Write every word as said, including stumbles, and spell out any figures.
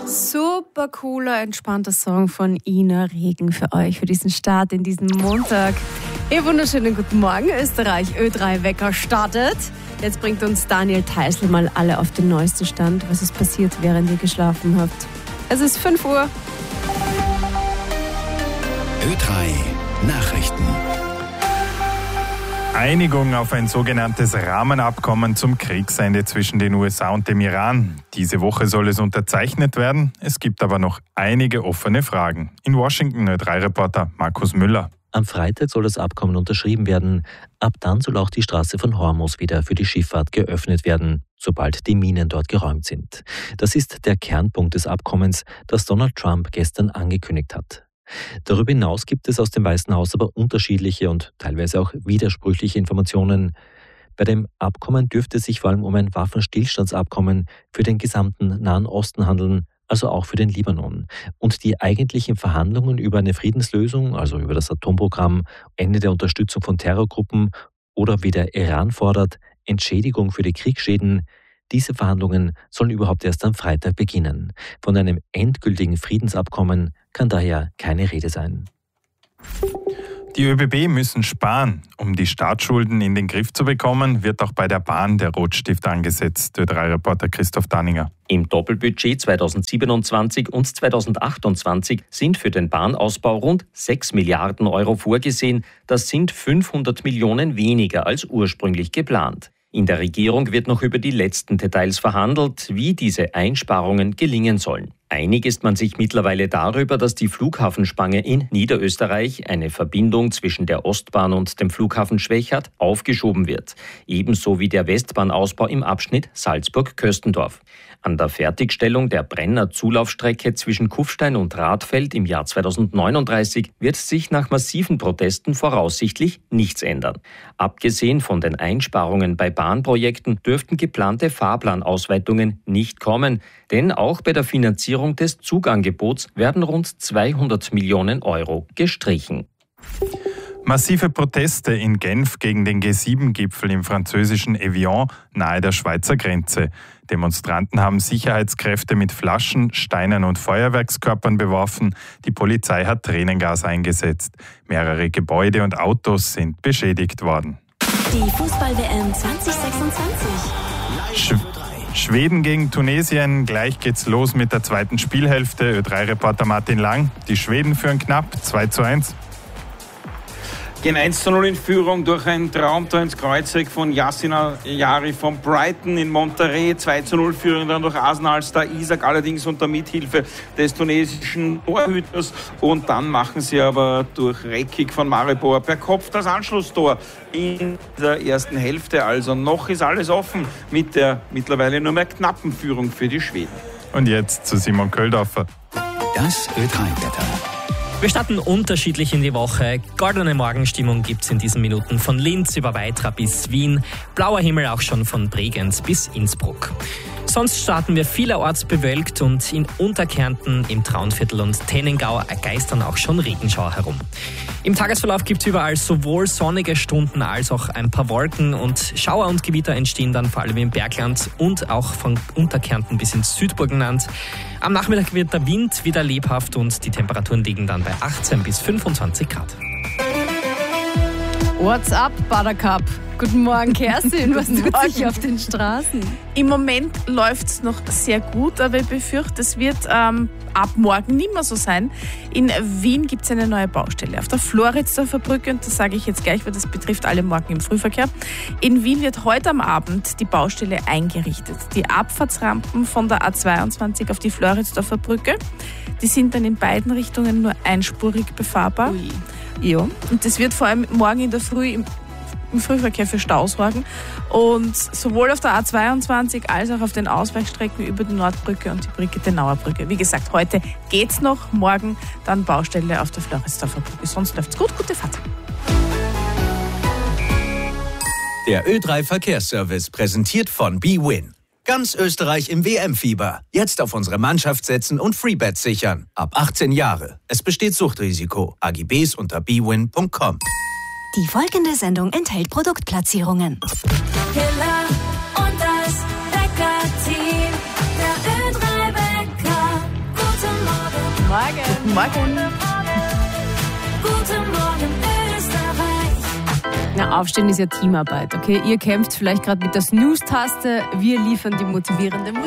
Super cooler, entspannter Song von Ina Regen für euch, für diesen Start in diesen Montag. Ihr wunderschönen guten Morgen, Österreich. Ö drei Wecker startet. Jetzt bringt uns Daniel Theißl mal alle auf den neuesten Stand, was ist passiert, während ihr geschlafen habt. Es ist fünf Uhr. Ö drei Nachrichten. Einigung auf ein sogenanntes Rahmenabkommen zum Kriegsende zwischen den U S A und dem Iran. Diese Woche soll es unterzeichnet werden. Es gibt aber noch einige offene Fragen. In Washington Ö drei Reporter Markus Müller. Am Freitag soll das Abkommen unterschrieben werden. Ab dann soll auch die Straße von Hormuz wieder für die Schifffahrt geöffnet werden, sobald die Minen dort geräumt sind. Das ist der Kernpunkt des Abkommens, das Donald Trump gestern angekündigt hat. Darüber hinaus gibt es aus dem Weißen Haus aber unterschiedliche und teilweise auch widersprüchliche Informationen. Bei dem Abkommen dürfte es sich vor allem um ein Waffenstillstandsabkommen für den gesamten Nahen Osten handeln, also auch für den Libanon. Und die eigentlichen Verhandlungen über eine Friedenslösung, also über das Atomprogramm, Ende der Unterstützung von Terrorgruppen oder, wie der Iran fordert, Entschädigung für die Kriegsschäden, diese Verhandlungen sollen überhaupt erst am Freitag beginnen. Von einem endgültigen Friedensabkommen kann daher keine Rede sein. Die ÖBB müssen sparen. Um die Staatsschulden in den Griff zu bekommen, wird auch bei der Bahn der Rotstift angesetzt. Ö drei Reporter Christoph Danninger. Im Doppelbudget zweitausendsiebenundzwanzig und zweitausendachtundzwanzig sind für den Bahnausbau rund sechs Milliarden Euro vorgesehen. Das sind fünfhundert Millionen weniger als ursprünglich geplant. In der Regierung wird noch über die letzten Details verhandelt, wie diese Einsparungen gelingen sollen. Einig ist man sich mittlerweile darüber, dass die Flughafenspange in Niederösterreich, eine Verbindung zwischen der Ostbahn und dem Flughafen Schwechat, aufgeschoben wird. Ebenso wie der Westbahnausbau im Abschnitt Salzburg-Köstendorf. An der Fertigstellung der Brenner-Zulaufstrecke zwischen Kufstein und Radfeld im Jahr zweitausendneununddreißig wird sich nach massiven Protesten voraussichtlich nichts ändern. Abgesehen von den Einsparungen bei Bahnprojekten dürften geplante Fahrplanausweitungen nicht kommen, denn auch bei der Finanzierung des Zugangebots werden rund zweihundert Millionen Euro gestrichen. Massive Proteste in Genf gegen den G sieben Gipfel im französischen Evian nahe der Schweizer Grenze. Demonstranten haben Sicherheitskräfte mit Flaschen, Steinen und Feuerwerkskörpern beworfen. Die Polizei hat Tränengas eingesetzt. Mehrere Gebäude und Autos sind beschädigt worden. Die Fußball-W M zwanzig sechsundzwanzig. Sch- Schweden gegen Tunesien. Gleich geht's los mit der zweiten Spielhälfte. Ö drei Reporter Martin Lang. Die Schweden führen knapp zwei zu eins. Gehen eins zu null in Führung durch ein Traumtor ins Kreuzeck von Yassin Al-Jari von Brighton in Monterrey. zwei zu null Führung dann durch Arsenal-Star Isak, allerdings unter Mithilfe des tunesischen Torhüters. Und dann machen sie aber durch Rekik von Maribor per Kopf das Anschlusstor in der ersten Hälfte. Also noch ist alles offen mit der mittlerweile nur mehr knappen Führung für die Schweden. Und jetzt zu Simon Köldorfer. Das Ö drei Wetter. Wir starten unterschiedlich in die Woche. Goldene Morgenstimmung gibt's in diesen Minuten von Linz über Weitra bis Wien. Blauer Himmel auch schon von Bregenz bis Innsbruck. Sonst starten wir vielerorts bewölkt und in Unterkärnten, im Traunviertel und Tennengau geistern auch schon Regenschauer herum. Im Tagesverlauf gibt's überall sowohl sonnige Stunden als auch ein paar Wolken und Schauer und Gewitter entstehen dann vor allem im Bergland und auch von Unterkärnten bis ins Südburgenland. Am Nachmittag wird der Wind wieder lebhaft und die Temperaturen liegen dann bei achtzehn bis fünfundzwanzig Grad. What's up, Buttercup? Guten Morgen, Kerstin. Was tut sich auf den Straßen? Im Moment läuft es noch sehr gut, aber ich befürchte, es wird ähm, ab morgen nicht mehr so sein. In Wien gibt es eine neue Baustelle auf der Floridsdorfer Brücke und das sage ich jetzt gleich, weil das betrifft alle morgen im Frühverkehr. In Wien wird heute am Abend die Baustelle eingerichtet. Die Abfahrtsrampen von der A zweiundzwanzig auf die Floridsdorfer Brücke, die sind dann in beiden Richtungen nur einspurig befahrbar. Ui. Ja, und das wird vor allem morgen in der Früh im im Frühverkehr für Staus sorgen. Und sowohl auf der A zweiundzwanzig als auch auf den Ausweichstrecken über die Nordbrücke und die Brigitte-Nauer Brücke. Wie gesagt, heute geht's noch, morgen dann Baustelle auf der Floridsdorfer Brücke. Sonst läuft's gut, gute Fahrt. Der Ö drei Verkehrsservice präsentiert von BWin. Ganz Österreich im W M-Fieber. Jetzt auf unsere Mannschaft setzen und Freebets sichern. Ab achtzehn Jahre. Es besteht Suchtrisiko. A G Bs unter b win punkt com. Die folgende Sendung enthält Produktplatzierungen. Killer und das Wecker-Team. Der Ö drei Wecker. Morgen. Guten Morgen. Guten Morgen, Österreich. Na, Aufstehen ist ja Teamarbeit, okay? Ihr kämpft vielleicht gerade mit der Snooze-Taste, wir liefern die motivierende Musik.